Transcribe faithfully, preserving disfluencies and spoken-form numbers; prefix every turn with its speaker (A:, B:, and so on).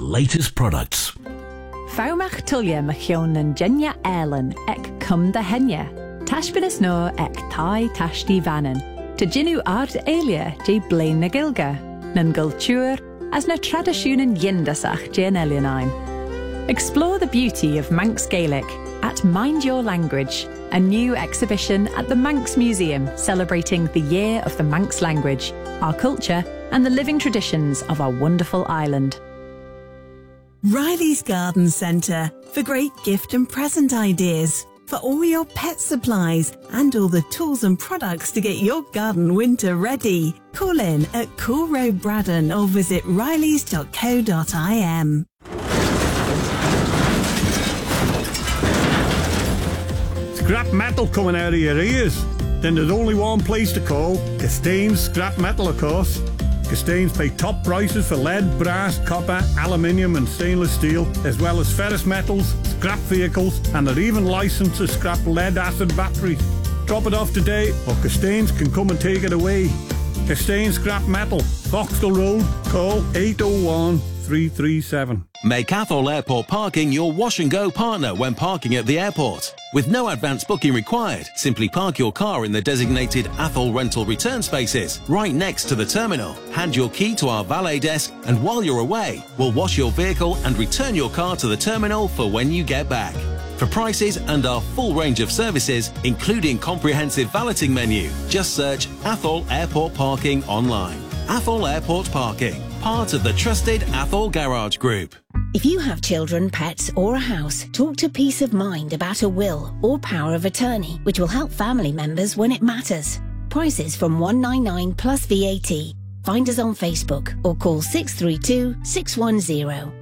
A: latest products.
B: Faumach tulia machion and Jenya Erlen ek cum da henya. Tashbinas no ek tai tashti vanen. To jinu art alia je blain na gilga. Nan gultur as na tradisjonen yindasach jen elianine. Explore the beauty of Manx Gaelic at Mind Your Language, a new exhibition at the Manx Museum celebrating the Year of the Manx Language, our culture and the living traditions of our wonderful island.
C: Riley's Garden Centre for great gift and present ideas, for all your pet supplies and all the tools and products to get your garden winter ready. Call in at Cool Road Braddon or visit rileys dot co dot I M.
D: Scrap metal coming out of your ears? Then there's only one place to call, Castains Scrap Metal, of course. Castains pay top prices for lead, brass, copper, aluminium and stainless steel, as well as ferrous metals, scrap vehicles, and they're even licensed to scrap lead acid batteries. Drop it off today, or Castains can come and take it away. Castains Scrap Metal, Foxtel Road, call eight oh one, three three seven.
E: Make Athol Airport Parking your wash and go partner when parking at the airport. With no advance booking required, simply park your car in the designated Athol rental return spaces right next to the terminal. Hand your key to our valet desk, and while you're away, we'll wash your vehicle and return your car to the terminal for when you get back. For prices and our full range of services, including comprehensive valeting menu, just search Athol Airport Parking online. Athol Airport Parking, part of the trusted Athol Garage Group.
F: If you have children, pets or a house, talk to Peace of Mind about a will or power of attorney, which will help family members when it matters. Prices from one ninety-nine plus V A T. Find us on Facebook or call six three two, six one zero.